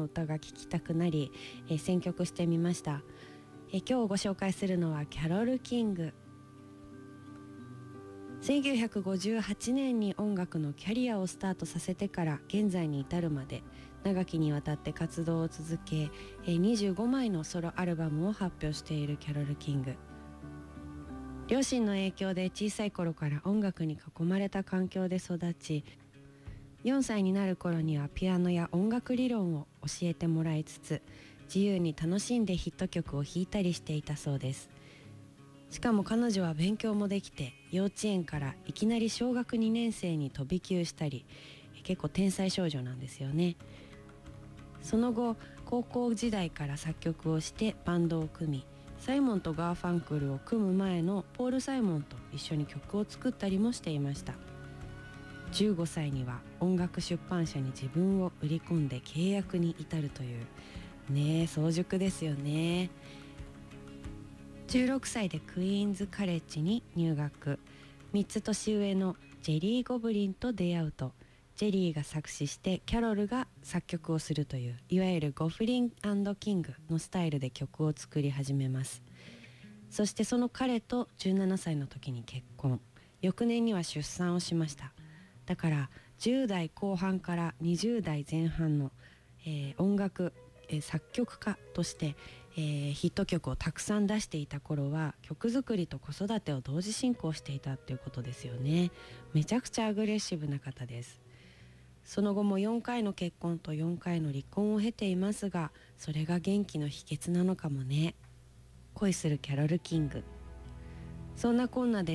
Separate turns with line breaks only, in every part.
歌が聴きたくなり、選曲してみました。今日ご紹介するのはキャロル・キング。1958年に音楽のキャリアをスタートさせてから現在に至るまで長きにわたって活動を続け、25枚のソロアルバムを発表しているキャロル・キング。両親の影響で小さい頃から音楽に囲まれた環境で育ち、4歳になる頃にはピアノや音楽理論を教えてもらいつつ、自由に楽しんでヒット曲を弾いたりしていたそうです。しかも彼女は勉強もできて、幼稚園からいきなり小学2年生に飛び級したり、結構天才少女なんですよね。その後、高校時代から作曲をしてバンドを組み、サイモンとガーファンクルを組む前のポール・サイモンと一緒に曲を作ったりもしていました。15歳には音楽出版社に自分を売り込んで契約に至るというねえ、早熟ですよね。16歳でクイーンズカレッジに入学。3つ年上のジェリー・ゴブリンと出会うと、ジェリーが作詞してキャロルが作曲をするという、いわゆるゴフリン&キングのスタイルで曲を作り始めます。そしてその彼と17歳の時に結婚。翌年には出産をしました。だから10代後半から20代前半の、音楽、作曲家として、ヒット曲をたくさん出していた頃は、曲作りと子育てを同時進行していたっていうことですよね。めちゃくちゃアグレッシブな方です。その後も4回の結婚と4回の離婚を経ていますが、それが元気の秘訣なのかもね。恋するキャロル・キング。そんなこんなで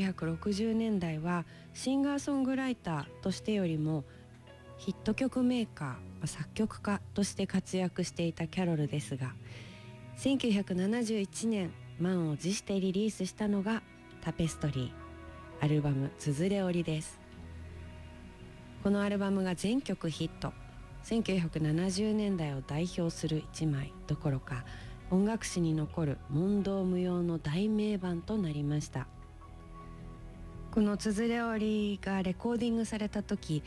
1960年代はシンガーソングライターとしてよりもヒット曲メーカー、作曲家として活躍していたキャロルですが、1971年満を持してリリースしたのがタペストリー、アルバムつづれ折りです。このアルバムが全曲ヒット。1970年代を代表する一枚どころか、音楽史に残る問答無用の大名盤となりました。このつづれ折りがレコーディングされた時、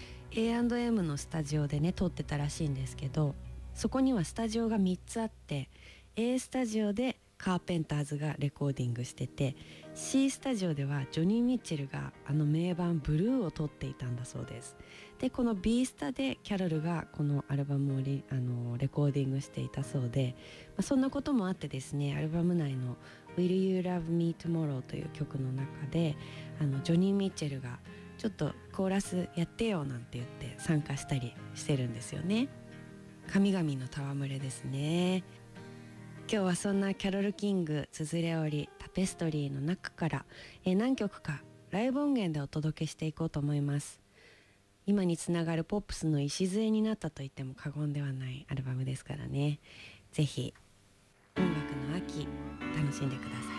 A&M のスタジオでね撮ってたらしいんですけど、そこにはスタジオが3つあって、 A スタジオでカーペンターズがレコーディングしてて、 C スタジオではジョニー・ミッチェルがあの名盤ブルーを撮っていたんだそうです。でこの B スタでキャロルがこのアルバムをレコーディングしていたそうで、そんなこともあってですね、アルバム内の Will You Love Me Tomorrow という曲の中でジョニー・ミッチェルがちょっとコーラスやってよなんて言って参加したりしてるんですよね。神々の戯れですね。今日はそんなキャロル・キングつづれ折りタペストリーの中から、何曲かライブ音源でお届けしていこうと思います。今につながるポップスの礎になったと言っても過言ではないアルバムですからね。ぜひ音楽の秋楽しんでください。